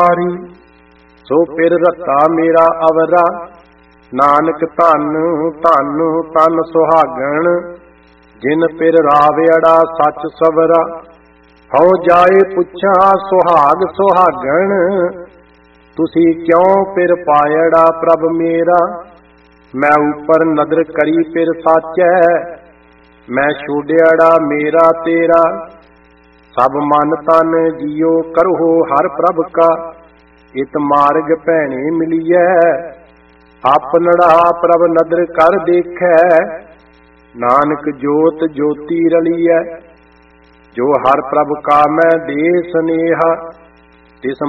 ਸੋ ਪਿਰ ਰਤਾ ਮੇਰਾ ਅਵਰਾ, ਨਾਨਕ ਧੰਨ ਧੰਨ ਤਨ ਸੁਹਾਗਣ। ਜਿਨ ਪਿਰ ਰਾਵਿਆੜਾ ਸੱਚ ਸਵਰਾ, ਹਉ ਜਾਏ ਪੁੱਛਾ ਸੁਹਾਗ ਸੁਹਾਗਣ। ਤੁਸੀਂ ਕਿਉਂ ਪਿਰ ਪਾਇੜਾ ਪ੍ਰਭ ਮੇਰਾ, ਮੈਂ ਉਪਰ ਨਦਰ ਕਰੀ ਪਿਰ ਸਾਚੈ। ਮੈਂ ਛੋੜਿਆੜਾ ਮੇਰਾ ਤੇਰਾ, ਸਭ ਮਨ ਤਨ ਜੀਓ ਕਰੋ ਹਰ ਪ੍ਰਭ ਕਾ। ਇਤ ਮਾਰਗ ਭੈਣੇ ਮਿਲੀਐ, ਆਪਨੜਾ ਪ੍ਰਭ ਨਦਰ ਕਰ ਦੇਖੈ। ਨਾਨਕ ਜੋਤ ਜੋਤੀ ਰਲੀਐ, ਜੋ ਹਰ ਪ੍ਰਭ ਕਾ ਮੈਂ ਦੇ ਸਨੇਹਾ। ਤਿਸ